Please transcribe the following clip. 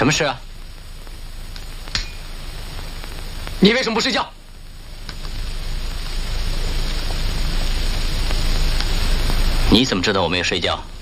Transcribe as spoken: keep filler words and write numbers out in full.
什么事啊？你为什么不睡觉？你怎么知道我没有睡觉？